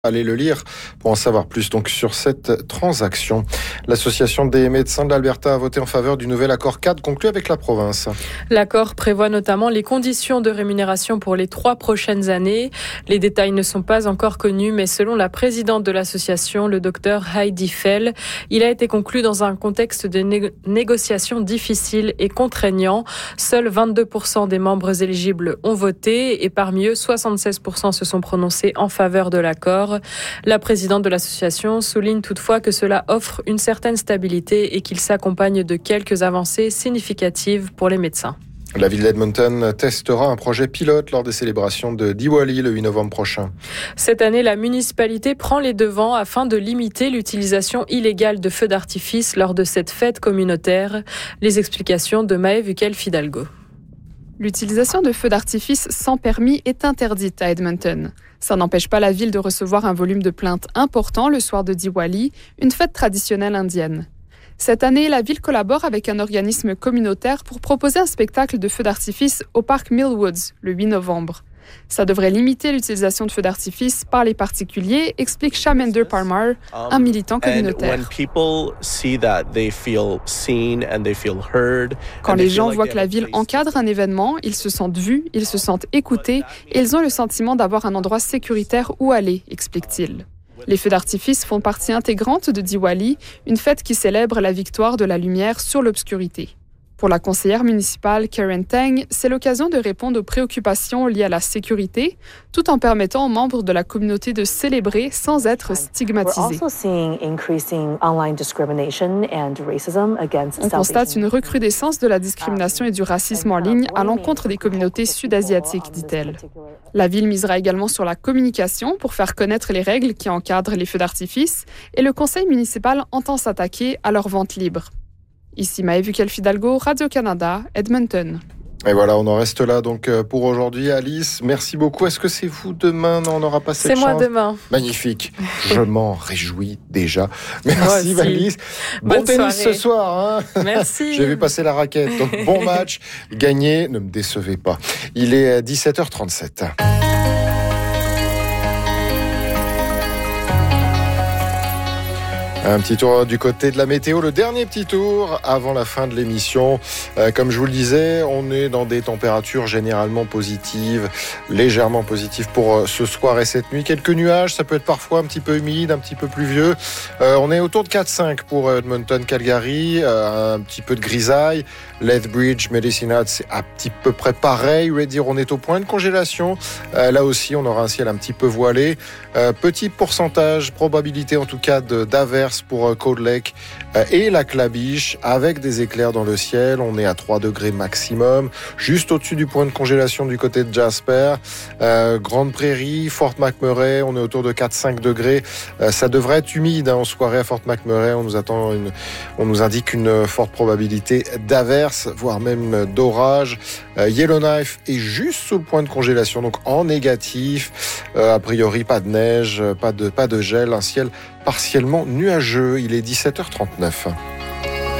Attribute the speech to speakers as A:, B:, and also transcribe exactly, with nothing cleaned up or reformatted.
A: Allez le lire pour en savoir plus donc sur cette transaction. L'association des médecins de l'Alberta a voté en faveur du nouvel accord cadre conclu avec la province.
B: L'accord prévoit notamment les conditions de rémunération pour les trois prochaines années. Les détails ne sont pas encore connus, mais selon la présidente de l'association, le docteur Heidi Fell, il a été conclu dans un contexte de né- négociations difficiles et contraignants. Seuls vingt-deux pour cent des membres éligibles ont voté et parmi eux, soixante-seize pour cent se sont prononcés en faveur de l'accord. La présidente de l'association souligne toutefois que cela offre une certaine stabilité et qu'il s'accompagne de quelques avancées significatives pour les médecins.
A: La ville d'Edmonton testera un projet pilote lors des célébrations de Diwali le huit novembre prochain.
B: Cette année, la municipalité prend les devants afin de limiter l'utilisation illégale de feux d'artifice lors de cette fête communautaire. Les explications de Maëve Ukel-Fidalgo.
C: L'utilisation de feux d'artifice sans permis est interdite à Edmonton. Ça n'empêche pas la ville de recevoir un volume de plaintes important le soir de Diwali, une fête traditionnelle indienne. Cette année, la ville collabore avec un organisme communautaire pour proposer un spectacle de feux d'artifice au parc Millwoods le huit novembre. Ça devrait limiter l'utilisation de feux d'artifice par les particuliers, explique Shamender Parmar, un militant communautaire. Quand les gens voient que la ville encadre un événement, ils se sentent vus, ils se sentent écoutés et ils ont le sentiment d'avoir un endroit sécuritaire où aller, explique-t-il. Les feux d'artifice font partie intégrante de Diwali, une fête qui célèbre la victoire de la lumière sur l'obscurité. Pour la conseillère municipale Karen Tang, c'est l'occasion de répondre aux préoccupations liées à la sécurité, tout en permettant aux membres de la communauté de célébrer sans être stigmatisés. On constate une recrudescence de la discrimination et du racisme en ligne à l'encontre des communautés sud-asiatiques, dit-elle. La ville misera également sur la communication pour faire connaître les règles qui encadrent les feux d'artifice et le conseil municipal entend s'attaquer à leur vente libre. Ici Maëve Ukel-Fidalgo, Radio-Canada, Edmonton.
A: Et voilà, on en reste là donc pour aujourd'hui. Alice, merci beaucoup. Est-ce que c'est vous demain? Non, on n'aura pas cette
B: chance. C'est moi demain.
A: Magnifique. Je m'en réjouis déjà. Merci Alice. Bon
B: Bonne
A: tennis
B: soirée.
A: ce soir. Hein.
B: Merci.
A: Je vais passer la raquette. Donc bon match. Gagné. Ne me décevez pas. Il est dix-sept heures trente-sept. Un petit tour du côté de la météo, le dernier petit tour avant la fin de l'émission. Euh, comme je vous le disais, on est dans des températures généralement positives, légèrement positives pour euh, ce soir et cette nuit. Quelques nuages, ça peut être parfois un petit peu humide, un petit peu pluvieux. Euh, on est autour de quatre cinq pour Edmonton, Calgary, euh, un petit peu de grisaille. Lethbridge, Medicine Hat, c'est à petit peu près pareil. Red Deer, on est au point de congélation. Euh, là aussi, on aura un ciel un petit peu voilé. Euh, petit pourcentage, probabilité en tout cas de, d'averse pour Cold Lake et la Clabiche avec des éclairs dans le ciel. On est à trois degrés maximum, juste au-dessus du point de congélation du côté de Jasper. Euh, Grande Prairie, Fort McMurray, on est autour de quatre cinq degrés. Euh, ça devrait être humide hein, en soirée à Fort McMurray. On nous attend une, on nous indique une forte probabilité d'averse, voire même d'orage. Euh, Yellowknife est juste sous le point de congélation, donc en négatif. Euh, a priori, pas de neige, pas de, pas de gel, un ciel partiellement nuageux. Il est dix-sept heures trente-neuf.